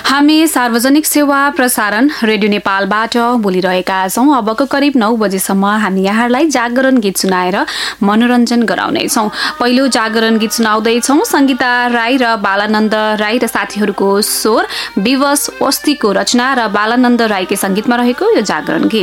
हामी सार्वजनिक सेवा प्रसारण रेडियो नेपालबाट बोलिरहेका छौं। अबको करिब 9 बजेसम्म हामी यहाँहरूलाई जागरण गीत सुनाएर मनोरञ्जन गराउनेछौं। पहिलो जागरण गीत सुनाउँदैछौं संगीता राई र बालानन्द राई र साथीहरूको स्वर विवश अस्तिको रचना र बालानन्द राईकै संगीतमा रहेको यो जागरण गीत।